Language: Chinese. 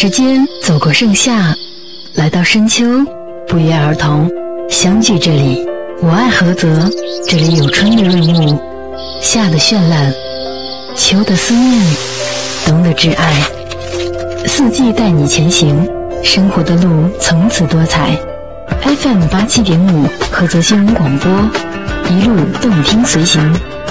时间走过盛夏，来到深秋，不约而同相聚这里。我爱菏泽，这里有春的润物，夏的绚烂，秋的思念，冬的挚爱。四季带你前行，生活的路从此多彩。FM87.5菏泽新闻广播，一路动听随行。